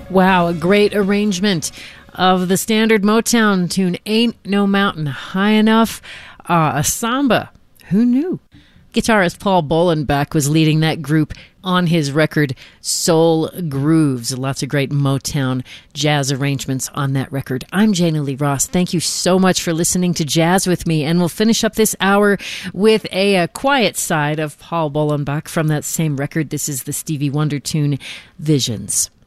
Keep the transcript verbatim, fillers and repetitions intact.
Wow, a great arrangement of the standard Motown tune, Ain't No Mountain High Enough. Uh, a samba. Who knew? Guitarist Paul Bollenbach was leading that group on his record Soul Grooves. Lots of great Motown jazz arrangements on that record. I'm Jana Lee Ross. Thank you so much for listening to Jazz with me, and we'll finish up this hour with a, a quiet side of Paul Bollenbach from that same record. This is the Stevie Wonder tune, Visions.